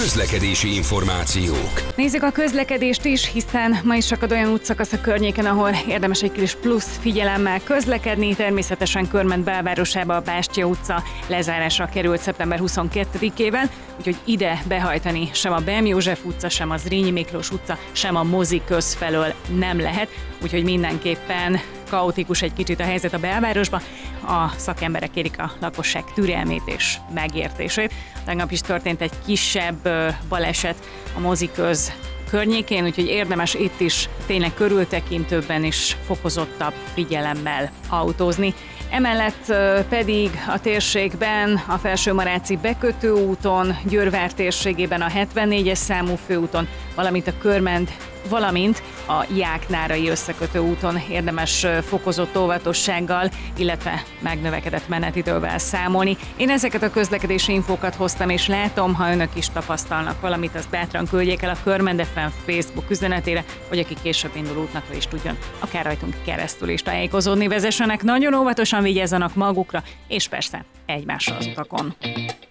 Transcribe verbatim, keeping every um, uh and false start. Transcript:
Közlekedési információk. Nézzük a közlekedést is, hiszen ma is akad olyan útszakasz a környéken, ahol érdemes egy kis plusz figyelemmel közlekedni. Természetesen Körmend belvárosába a Bástya utca lezárásra került szeptember huszonkettedikével, úgyhogy ide behajtani sem a Beem József utca, sem a Zrínyi Miklós utca, sem a Mozi köz felől nem lehet, úgyhogy mindenképpen kaotikus egy kicsit a helyzet a belvárosban. A szakemberek kérik a lakosság türelmét és megértését. Tegnap is történt egy kisebb baleset a Mozi köz környékén, úgyhogy érdemes itt is tényleg körültekintőbben és fokozottabb figyelemmel autózni. Emellett pedig a térségben, a Felsőmaráci bekötő úton, Győrvár térségében a hetvennégyes számú főúton, valamint a Körmend, valamint a Jáknárai összekötő úton érdemes fokozott óvatossággal, illetve megnövekedett menetidővel számolni. Én ezeket a közlekedési infókat hoztam, és látom, ha önök is tapasztalnak valamit, azt bátran küldjék el a Körmend ef em Facebook üzenetére, hogy aki később indul útnakra is tudjon akár rajtunk keresztül is tájékozódni. Vezessenek nagyon óvatosan, vigyázzanak magukra, és persze egymásra az utakon.